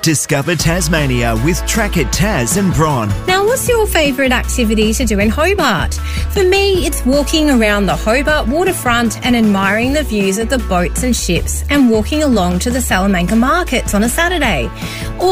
Discover Tasmania with Track It Tas and Bron. Now, what's your favourite activity to do in Hobart? For me, it's walking around the Hobart waterfront and admiring the views of the boats and ships and walking along to the Salamanca markets on a Saturday. Or